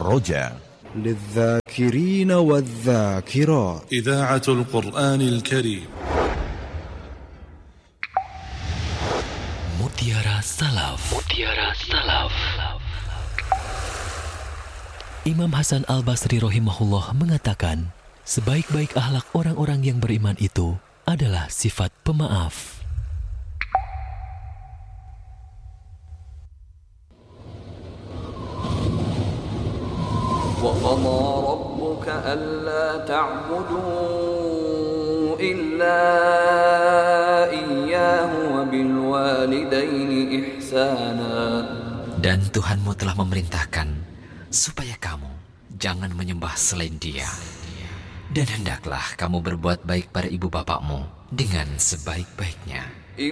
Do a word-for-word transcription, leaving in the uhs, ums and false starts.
الرجاء للذاكرين والذاكرات إذاعة القرآن الكريم. Mutiara Salaf. Mutiara Salaf. Imam Hasan Al-Basri rahimahullah mengatakan, sebaik-baik akhlak orang-orang yang beriman itu adalah sifat pemaaf. وَقَضَى رَبُّكَ أَلَّا تَعْبُدُوا إِلَّا إِيَّاهُ وَبِالْوَالِدَيْنِ إِحْسَانًا. Dan Tuhanmu telah memerintahkan supaya kamu jangan menyembah selain Dia. Dan hendaklah kamu berbuat baik pada ibu bapakmu dengan sebaik-baiknya.